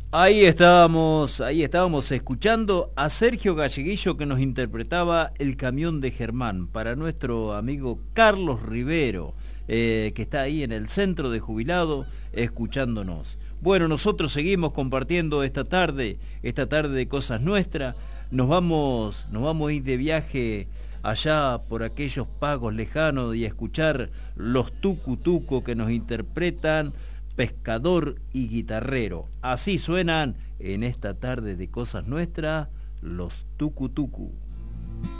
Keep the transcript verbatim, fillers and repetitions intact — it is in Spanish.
Ahí estábamos, ahí estábamos escuchando a Sergio Galleguillo que nos interpretaba El camión de Germán para nuestro amigo Carlos Rivero, eh, que está ahí en el centro de jubilado escuchándonos. Bueno, nosotros seguimos compartiendo esta tarde, esta tarde de Cosas Nuestras. Nos vamos, nos vamos a ir de viaje allá por aquellos pagos lejanos y a escuchar los tucutuco que nos interpretan Pescador y Guitarrero. Así suenan en esta tarde de Cosas Nuestras los tucutucu.